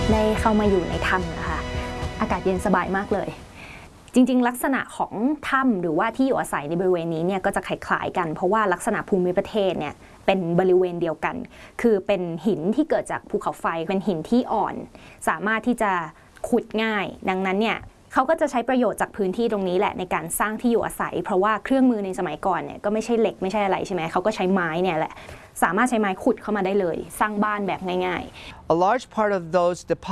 ได้เข้ามาอยู่ในถ้ำนะคะอากาศเย็นสบายมากเลยจริงๆลักษณะของถ้ำหรือว่าที่อยู่อาศัยในบริเวณนี้เนี่ยก็จะคล้ายๆกันเพราะว่าลักษณะภูมิประเทศเนี่ยเป็นบริเวณเดียวกันคือเป็นหินที่เกิดจากภูเขาไฟเป็นหินที่อ่อนสามารถที่จะขุดง่ายดังนั้นเนี่ยเขาก็จะใช้ประโยชน์จากพื้นที่ตรงนี้แหละในการสร้างที่อยู่อาศัยเพราะว่าเครื่องมือในสมัยก่อนเนี่ยก็ไม่ใช่เหล็กไม่ใช่อะไรใช่ไหมเขาก็ใช้ไม้เนี่ยแหละสามารถใช้ไม้ขุดเข้ามาได้เลยสร้างบ้านแบบง่ายๆ A large part of those